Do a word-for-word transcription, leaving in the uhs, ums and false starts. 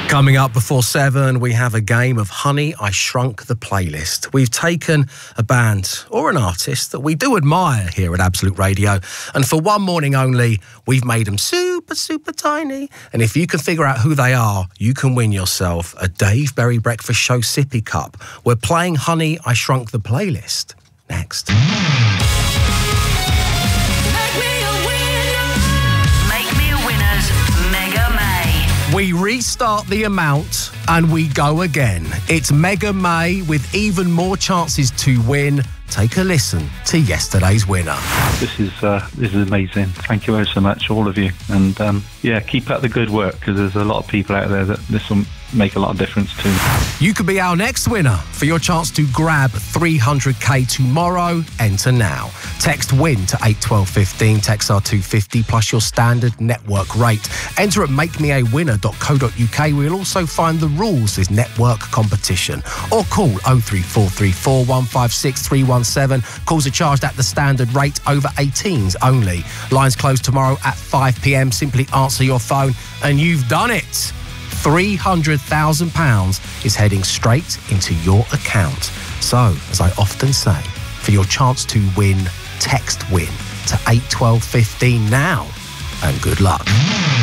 Coming up before seven, we have a game of Honey, I Shrunk the Playlist. We've taken a band or an artist that we do admire here at Absolute Radio, and for one morning only, we've made them super, super tiny. And if you can figure out who they are, you can win yourself a Dave Berry Breakfast Show sippy cup. We're playing Honey, I Shrunk the Playlist next. We restart the amount and we go again. It's Mega May with even more chances to win. Take a listen to yesterday's winner. This is uh, this is amazing. Thank you so much, all of you. And um, yeah, keep up the good work, because there's a lot of people out there that this will make a lot of difference to. You could be our next winner. For your chance to grab three hundred k tomorrow, enter now. Text WIN to eight twelve fifteen, text R two fifty plus your standard network rate. Enter at make me a winner dot co dot uk. We'll also find the rules of this network competition. Or call oh three four three four, one five six, three one seven. Calls are charged at the standard rate, over eighteens only. Lines closed tomorrow at five p m. Simply answer your phone and you've done it. three hundred thousand pounds is heading straight into your account. So, as I often say, for your chance to win, text WIN to eight twelve fifteen now, and good luck.